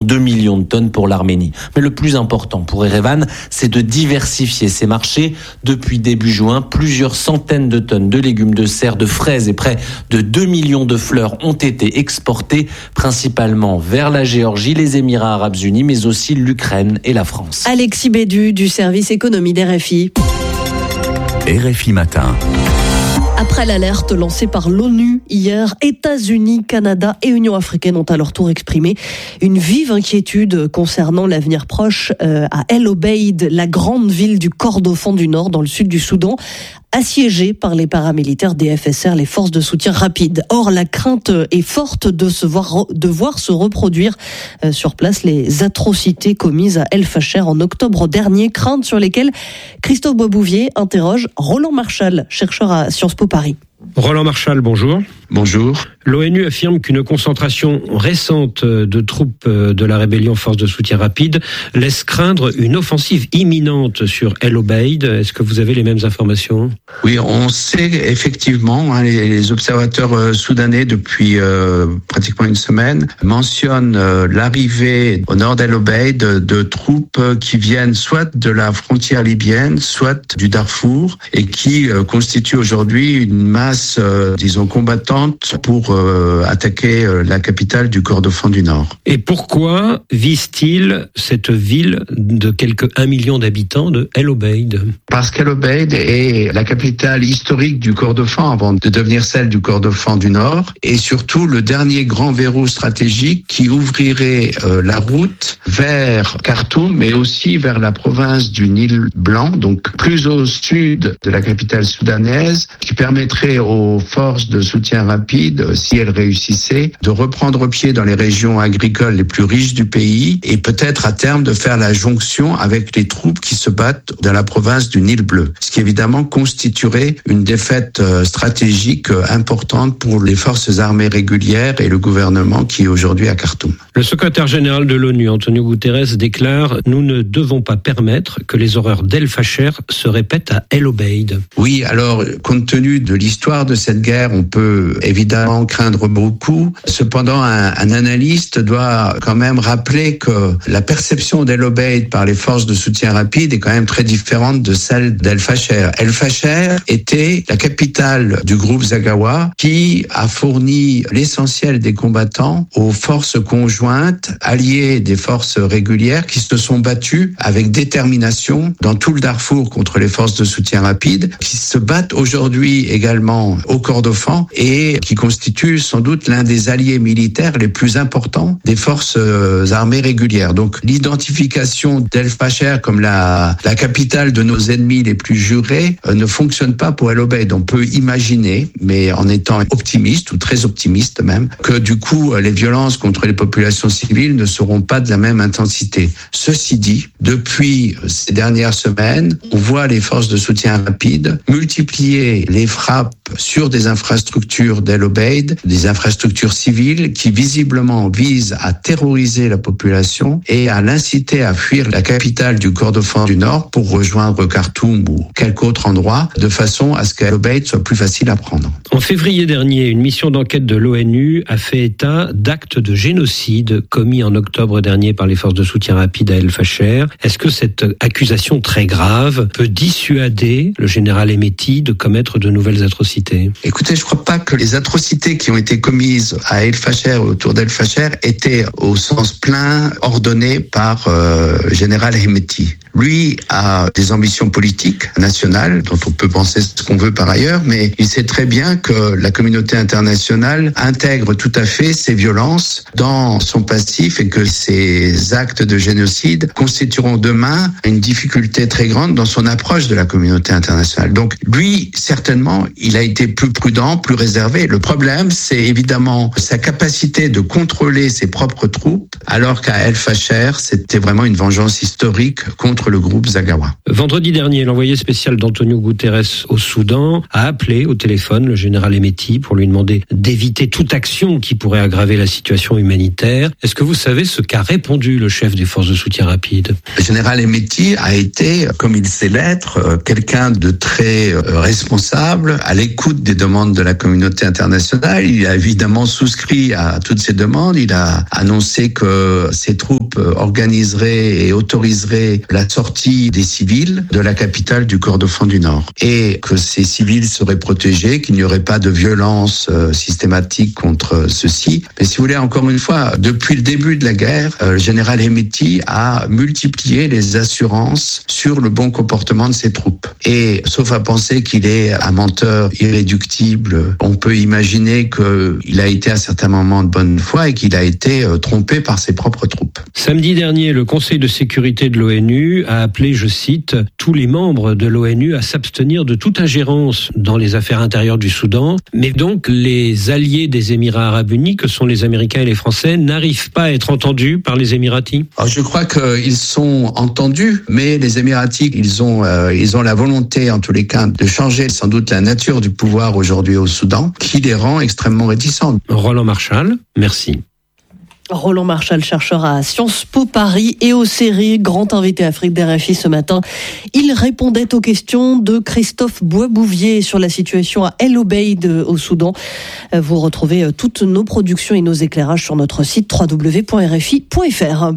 2 millions de tonnes pour l'Arménie. Mais le plus important pour Erevan, c'est de diversifier ses marchés. Depuis début juin, plusieurs centaines de tonnes de légumes de serre, de fraises et près de 2 millions de fleurs ont été exportées, principalement vers la Géorgie, les Émirats Arabes Unis, mais aussi l'Ukraine et la France. Alexis Bédu du service économie d'RFI. RFI Matin. Après l'alerte lancée par l'ONU hier, États-Unis, Canada et Union africaine ont à leur tour exprimé une vive inquiétude concernant l'avenir proche à El Obeid, la grande ville du Kordofan du Nord dans le sud du Soudan, assiégée par les paramilitaires des FSR, les forces de soutien rapide. Or, la crainte est forte de voir se reproduire sur place les atrocités commises à El Fasher en octobre dernier, craintes sur lesquelles Christophe Boisbouvier interroge Roland Marchal, chercheur à Sciences Po Paris. Roland Marchal, bonjour. Bonjour. L'ONU affirme qu'une concentration récente de troupes de la rébellion Force de soutien rapide laisse craindre une offensive imminente sur El Obeid. Est-ce que vous avez les mêmes informations ? Oui, on sait effectivement, les observateurs soudanais depuis pratiquement une semaine mentionnent l'arrivée au nord d'El Obeid de troupes qui viennent soit de la frontière libyenne, soit du Darfour et qui constituent aujourd'hui une masse, combattante pour attaquer la capitale du Kordofan du Nord. Et pourquoi vise-t-il cette ville de quelques 1 million d'habitants de El Obeid ? Parce qu'El Obeid est la capitale historique du Kordofan avant de devenir celle du Kordofan du Nord et surtout le dernier grand verrou stratégique qui ouvrirait la route vers Khartoum mais aussi vers la province du Nil Blanc, donc plus au sud de la capitale soudanaise, qui permettrait aux forces de soutien rapide, si elles réussissaient, de reprendre pied dans les régions agricoles les plus riches du pays et peut-être à terme de faire la jonction avec les troupes qui se battent dans la province du Nil Bleu. Ce qui évidemment constituerait une défaite stratégique importante pour les forces armées régulières et le gouvernement qui est aujourd'hui à Khartoum. Le secrétaire général de l'ONU, Antonio Guterres, déclare « Nous ne devons pas permettre que les horreurs d'El Fasher se répètent à El Obeid ». Oui, alors, compte tenu de l'histoire de cette guerre, on peut évidemment craindre beaucoup. Cependant, un analyste doit quand même rappeler que la perception d'El Obeid par les forces de soutien rapide est quand même très différente de celle d'El Fasher. El Fasher était la capitale du groupe Zaghawa qui a fourni l'essentiel des combattants aux forces conjointes alliées des forces régulières qui se sont battues avec détermination dans tout le Darfour contre les forces de soutien rapide, qui se battent aujourd'hui également au Kordofan et qui constitue sans doute l'un des alliés militaires les plus importants des forces armées régulières. Donc l'identification d'El Fasher comme la capitale de nos ennemis les plus jurés ne fonctionne pas pour El Obeid. On peut imaginer, mais en étant optimiste ou très optimiste même, que du coup les violences contre les populations civiles ne seront pas de la même intensité. Ceci dit, depuis ces dernières semaines, on voit les forces de soutien rapide multiplier les frappes sur des infrastructures d'El Obeid, des infrastructures civiles qui visiblement visent à terroriser la population et à l'inciter à fuir la capitale du Kordofan du Nord pour rejoindre Khartoum ou quelque autre endroit, de façon à ce qu'El Obeid soit plus facile à prendre. En février dernier, une mission d'enquête de l'ONU a fait état d'actes de génocide commis en octobre dernier par les forces de soutien rapide à El Fasher. Est-ce que cette accusation très grave peut dissuader le général Hemeti de commettre de nouvelles atrocités ? Écoutez, je ne crois pas que les atrocités qui ont été commises à El Fasher ou autour d'El Fasher étaient au sens plein ordonnées par le général Hemeti. Lui a des ambitions politiques nationales, dont on peut penser ce qu'on veut par ailleurs, mais il sait très bien que la communauté internationale intègre tout à fait ces violences dans son passif et que ces actes de génocide constitueront demain une difficulté très grande dans son approche de la communauté internationale. Donc lui, certainement, il a été plus prudent, plus réservé. Le problème, c'est évidemment sa capacité de contrôler ses propres troupes, alors qu'à El Fasher, c'était vraiment une vengeance historique contre contre le groupe Zaghawa. Vendredi dernier, l'envoyé spécial d'Antonio Guterres au Soudan a appelé au téléphone le général Hemeti pour lui demander d'éviter toute action qui pourrait aggraver la situation humanitaire. Est-ce que vous savez ce qu'a répondu le chef des forces de soutien rapide ? Le général Hemeti a été, comme il sait l'être, quelqu'un de très responsable, à l'écoute des demandes de la communauté internationale. Il a évidemment souscrit à toutes ces demandes. Il a annoncé que ses troupes organiseraient et autoriseraient la sortie des civils de la capitale du Kordofan du Nord et que ces civils seraient protégés, qu'il n'y aurait pas de violence systématique contre ceux-ci. Mais si vous voulez, encore une fois, depuis le début de la guerre, le général Hemeti a multiplié les assurances sur le bon comportement de ses troupes. Et sauf à penser qu'il est un menteur irréductible, on peut imaginer qu'il a été à certains moments de bonne foi et qu'il a été trompé par ses propres troupes. Samedi dernier, le Conseil de sécurité de l'ONU a appelé, je cite, tous les membres de l'ONU à s'abstenir de toute ingérence dans les affaires intérieures du Soudan. Mais donc, les alliés des Émirats arabes unis, que sont les Américains et les Français, n'arrivent pas à être entendus par les Émiratis ? Alors, je crois qu'ils sont entendus, mais les Émiratis, ils ont la volonté, en tous les cas, de changer sans doute la nature du pouvoir aujourd'hui au Soudan, qui les rend extrêmement réticents. Roland Marchal, merci. Roland Marchal, chercheur à Sciences Po Paris et au CERI, grand invité Afrique d'RFI ce matin. Il répondait aux questions de Christophe Boisbouvier sur la situation à El Obeid au Soudan. Vous retrouvez toutes nos productions et nos éclairages sur notre site www.rfi.fr.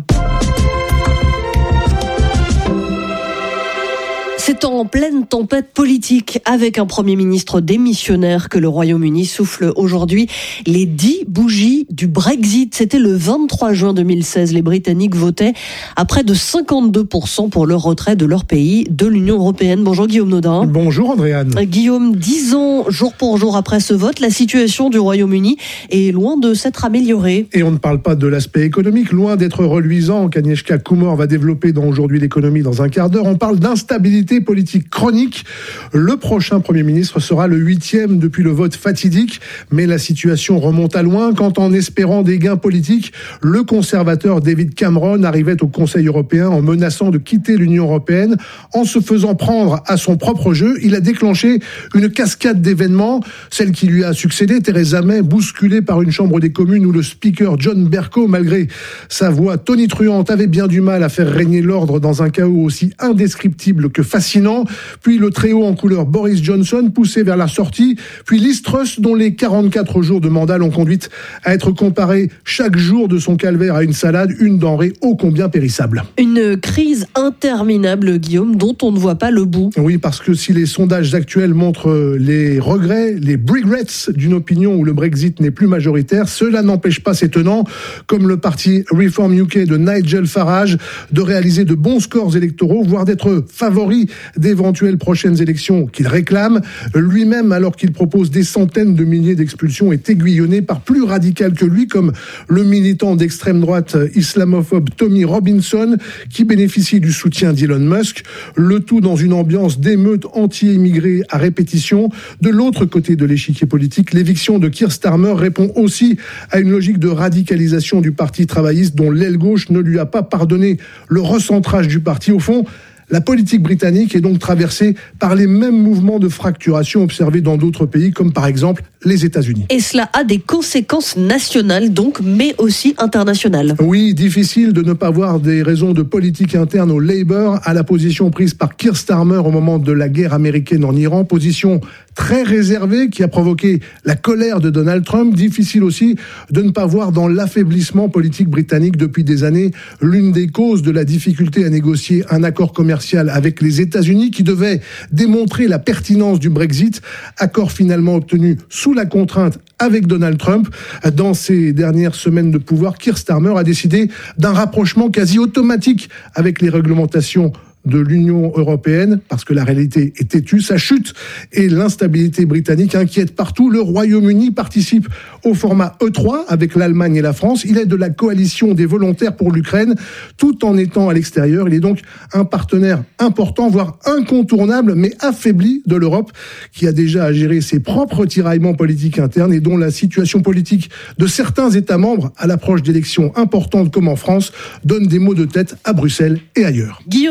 C'est en pleine tempête politique avec un Premier ministre démissionnaire que le Royaume-Uni souffle aujourd'hui les 10 bougies du Brexit. C'était le 23 juin 2016. Les Britanniques votaient à près de 52% pour le retrait de leur pays de l'Union européenne. Bonjour Guillaume Naudin. Bonjour Andréane. Guillaume, 10 ans jour pour jour après ce vote, la situation du Royaume-Uni est loin de s'être améliorée. Et on ne parle pas de l'aspect économique, loin d'être reluisant. Agnieszka Kumor va développer dans Aujourd'hui l'économie dans un quart d'heure. On parle d'instabilité politique chronique. Le prochain Premier ministre sera le 8e depuis le vote fatidique, mais la situation remonte à loin quand, en espérant des gains politiques, le conservateur David Cameron arrivait au Conseil européen en menaçant de quitter l'Union européenne. En se faisant prendre à son propre jeu, il a déclenché une cascade d'événements. Celle qui lui a succédé, Theresa May, bousculée par une chambre des communes où le speaker John Bercow, malgré sa voix tonitruante, avait bien du mal à faire régner l'ordre dans un chaos aussi indescriptible que fascinant. Puis le trio en couleur Boris Johnson poussé vers la sortie, puis Liz Truss dont les 44 jours de mandat l'ont conduite à être comparée chaque jour de son calvaire à une salade, une denrée ô combien périssable. Une crise interminable, Guillaume, dont on ne voit pas le bout. Oui, parce que si les sondages actuels montrent les regrets, les regrets d'une opinion où le Brexit n'est plus majoritaire, cela n'empêche pas ses tenants, comme le parti Reform UK de Nigel Farage, de réaliser de bons scores électoraux, voire d'être favori d'éventuelles prochaines élections qu'il réclame. Lui-même, alors qu'il propose des centaines de milliers d'expulsions, est aiguillonné par plus radical que lui, comme le militant d'extrême droite islamophobe Tommy Robinson, qui bénéficie du soutien d'Elon Musk. Le tout dans une ambiance d'émeute anti-immigrés à répétition. De l'autre côté de l'échiquier politique, l'éviction de Keir Starmer répond aussi à une logique de radicalisation du parti travailliste dont l'aile gauche ne lui a pas pardonné le recentrage du parti. Au fond, la politique britannique est donc traversée par les mêmes mouvements de fracturation observés dans d'autres pays, comme par exemple les États-Unis. Et cela a des conséquences nationales donc, mais aussi internationales. Oui, difficile de ne pas voir des raisons de politique interne au Labour à la position prise par Keir Starmer au moment de la guerre américaine en Iran, position très réservée qui a provoqué la colère de Donald Trump. Difficile aussi de ne pas voir dans l'affaiblissement politique britannique depuis des années l'une des causes de la difficulté à négocier un accord commercial avec les États-Unis qui devait démontrer la pertinence du Brexit, accord finalement obtenu sous la contrainte avec Donald Trump. Dans ces dernières semaines de pouvoir, Keir Starmer a décidé d'un rapprochement quasi automatique avec les réglementations de l'Union européenne, parce que la réalité est têtue. Sa chute et l'instabilité britannique inquiètent partout. Le Royaume-Uni participe au format E3 avec l'Allemagne et la France. Il est de la coalition des volontaires pour l'Ukraine, tout en étant à l'extérieur. Il est donc un partenaire important, voire incontournable, mais affaibli de l'Europe, qui a déjà à gérer ses propres tiraillements politiques internes et dont la situation politique de certains États membres, à l'approche d'élections importantes comme en France, donne des maux de tête à Bruxelles et ailleurs. Guillaume Naudin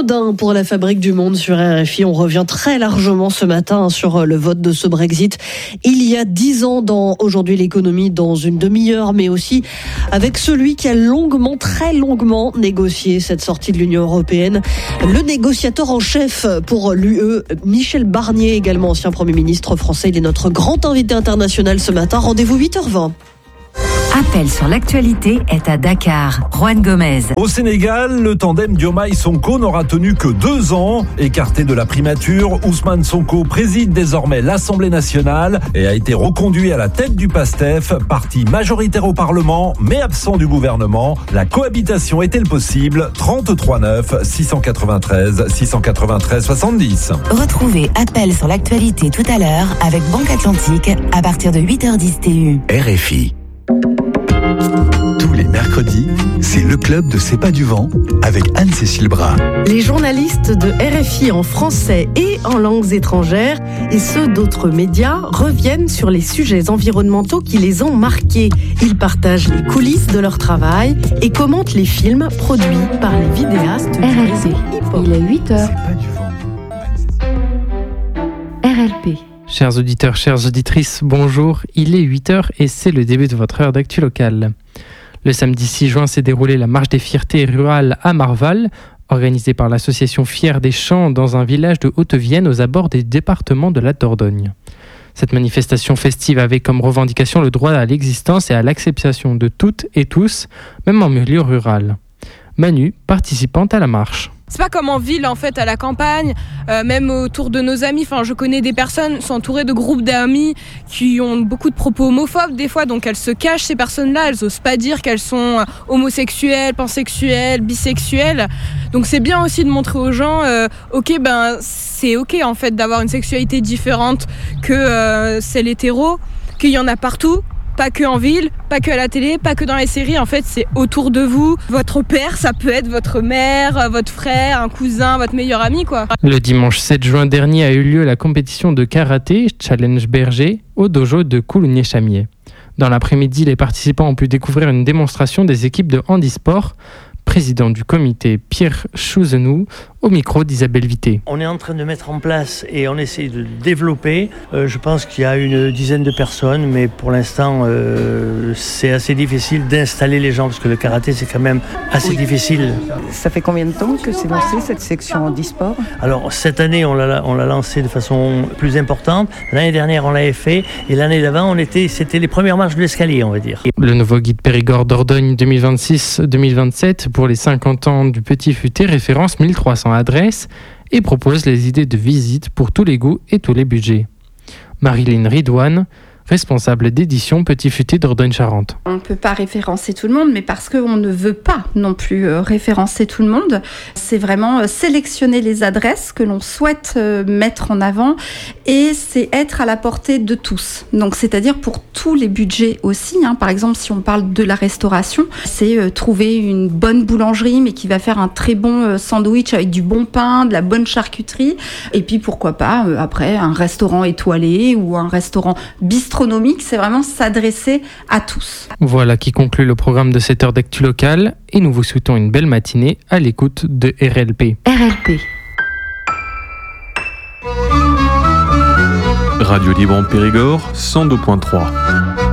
anodin pour la Fabrique du Monde sur RFI. On revient très largement ce matin sur le vote de ce Brexit. Il y a 10 ans dans Aujourd'hui l'économie, dans une demi-heure, mais aussi avec celui qui a très longuement négocié cette sortie de l'Union européenne. Le négociateur en chef pour l'UE, Michel Barnier, également ancien Premier ministre français. Il est notre grand invité international ce matin. Rendez-vous 8h20. Appel sur l'actualité est à Dakar. Juan Gomez. Au Sénégal, le tandem Diomaye-Sonko n'aura tenu que 2 ans. Écarté de la primature, Ousmane Sonko préside désormais l'Assemblée nationale et a été reconduit à la tête du PASTEF, parti majoritaire au Parlement, mais absent du gouvernement. La cohabitation est-elle possible ? 33 9 693 693 70. Retrouvez Appel sur l'actualité tout à l'heure avec Banque Atlantique à partir de 8h10 TU. RFI. Tous les mercredis, c'est le club de C'est pas du vent avec Anne-Cécile Bras. Les journalistes de RFI en français et en langues étrangères et ceux d'autres médias reviennent sur les sujets environnementaux qui les ont marqués. Ils partagent les coulisses de leur travail et commentent les films produits par les vidéastes du réseau hip-hop. Il est 8h. RLP. Chers auditeurs, chères auditrices, bonjour. Il est 8h et c'est le début de votre heure d'actu locale. Le samedi 6 juin s'est déroulée la marche des fiertés rurales à Marval, organisée par l'association Fiers des Champs dans un village de Haute-Vienne aux abords des départements de la Dordogne. Cette manifestation festive avait comme revendication le droit à l'existence et à l'acceptation de toutes et tous, même en milieu rural. Manu, participante à la marche. C'est pas comme en ville, en fait, à la campagne, même autour de nos amis. Enfin, je connais des personnes qui sont entourées de groupes d'amis qui ont beaucoup de propos homophobes des fois, donc elles se cachent, ces personnes-là, elles osent pas dire qu'elles sont homosexuelles, pansexuelles, bisexuelles. Donc c'est bien aussi de montrer aux gens, c'est ok en fait d'avoir une sexualité différente que celle hétéro, qu'il y en a partout. Pas que en ville, pas que à la télé, pas que dans les séries, en fait c'est autour de vous. Votre père, ça peut être votre mère, votre frère, un cousin, votre meilleur ami quoi. Le dimanche 7 juin dernier a eu lieu la compétition de karaté Challenge Berger au dojo de Coulugné-Chamier. Dans l'après-midi, les participants ont pu découvrir une démonstration des équipes de handisport. Président du comité Pierre Chouzenou, au micro d'Isabelle Vité. On est en train de mettre en place et on essaie de développer. Je pense qu'il y a une dizaine de personnes, mais pour l'instant, c'est assez difficile d'installer les gens parce que le karaté, c'est quand même assez difficile. Ça fait combien de temps que c'est lancé cette section handisport ? Alors cette année, on l'a lancé de façon plus importante. L'année dernière, on l'avait fait et l'année d'avant, c'était les premières marches de l'escalier, on va dire. Le nouveau guide Périgord Dordogne 2026-2027 pour les 50 ans du Petit Futé référence 1300 adresses et propose les idées de visite pour tous les goûts et tous les budgets. Marilyn Ridouane, responsable d'édition Petit Futé Dordogne-Charente. On ne peut pas référencer tout le monde, mais parce qu'on ne veut pas non plus référencer tout le monde, c'est vraiment sélectionner les adresses que l'on souhaite mettre en avant et c'est être à la portée de tous. Donc c'est-à-dire pour tous les budgets aussi. Par exemple, si on parle de la restauration, c'est trouver une bonne boulangerie mais qui va faire un très bon sandwich avec du bon pain, de la bonne charcuterie et puis pourquoi pas après un restaurant étoilé ou un restaurant bistronomique, c'est vraiment s'adresser à tous. Voilà qui conclut le programme de cette heure d'actu locale et nous vous souhaitons une belle matinée à l'écoute de RLP. RLP. Radio Libre en Périgord, 102.3.